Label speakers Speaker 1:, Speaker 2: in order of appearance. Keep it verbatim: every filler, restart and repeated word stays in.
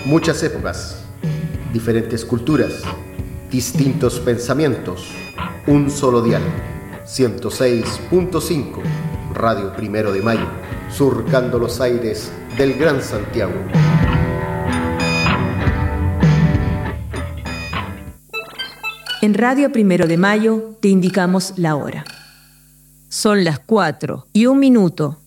Speaker 1: Muchas épocas, diferentes culturas, distintos pensamientos, un solo dial. ciento seis punto cinco, Radio Primero de Mayo, surcando los aires del Gran Santiago.
Speaker 2: En Radio Primero de Mayo te indicamos la hora. Son las cuatro y un minuto.